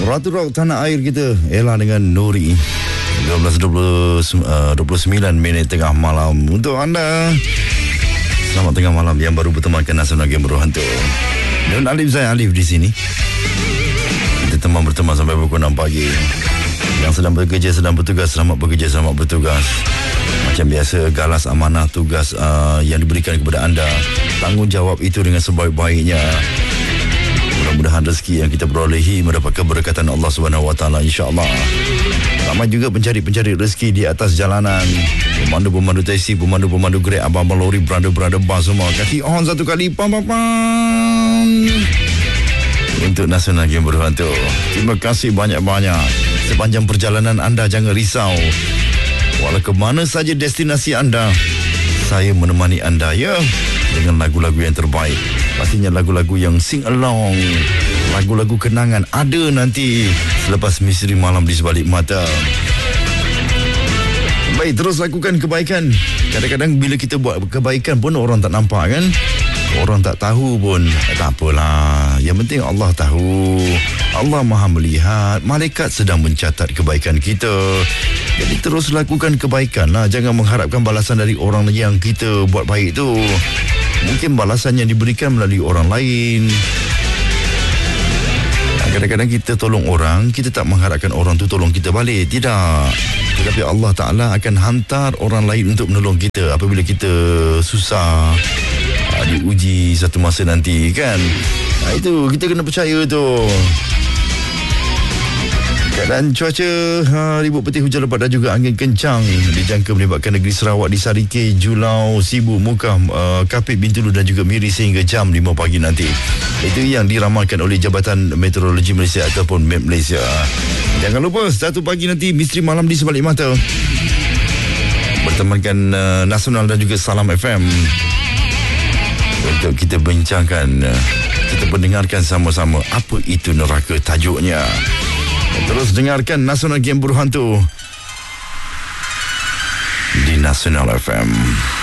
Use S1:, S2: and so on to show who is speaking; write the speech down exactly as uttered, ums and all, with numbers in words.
S1: Ratu Rock tanah air kita, Ella dengan Nuri. dua belas dua puluh sembilan minit tengah malam untuk anda. Selamat tengah malam yang baru bertemankan Nasional Game Berhantu. Dan Alif, saya Alif di sini. Kita teman berteman sampai pukul enam pagi. Yang sedang bekerja, sedang bertugas, selamat bekerja, selamat bertugas. Macam biasa, galas amanah tugas uh, yang diberikan kepada anda. Tanggungjawab itu dengan sebaik-baiknya. Mudah-mudahan rezeki yang kita perolehi mendapat keberkatan Allah Subhanahu Wa Taala, insya-Allah. Ramai juga pencari-pencari rezeki di atas jalanan. Pemandu-pemandu taksi, pemandu-pemandu Grab, abang-abang lori, beranda-beranda bas semua. Kasih on satu kali, pam pam pam. Untuk Nasional Game Berhantu. Terima kasih banyak-banyak. Sepanjang perjalanan anda jangan risau. Walau ke mana saja destinasi anda, saya menemani anda ya, dengan lagu-lagu yang terbaik. Pastinya lagu-lagu yang sing along, lagu-lagu kenangan ada nanti selepas Misteri Malam di Sebalik Mata. Baik, terus lakukan kebaikan. Kadang-kadang bila kita buat kebaikan pun orang tak nampak kan, orang tak tahu pun, tak apalah. Yang penting Allah tahu, Allah Maha melihat, malaikat sedang mencatat kebaikan kita. Jadi terus lakukan kebaikan lah. Jangan mengharapkan balasan dari orang yang kita buat baik tu. Mungkin balasan yang diberikan melalui orang lain. Kadang-kadang kita tolong orang, kita tak mengharapkan orang tu tolong kita balik. Tidak. Tetapi Allah Ta'ala akan hantar orang lain untuk menolong kita apabila kita susah, diuji satu masa nanti kan. Nah, itu kita kena percaya tu. Keadaan cuaca ha, ribut peti, hujan lebat dan juga angin kencang dijangka melibatkan negeri Sarawak di Sarike, Julau, Sibu, Mukah, uh, Kapit, Bintulu dan juga Miri sehingga jam lima pagi nanti. Itu yang diramalkan oleh Jabatan Meteorologi Malaysia ataupun M E T Malaysia. Jangan lupa satu pagi nanti Misteri Malam di Sebalik Mata bertemankan uh, Nasional dan juga Salam F M untuk kita bincangkan, uh, kita mendengarkan sama-sama apa itu neraka tajuknya. Terus dengarkan Nasional Game Berhantu di Nasional F M.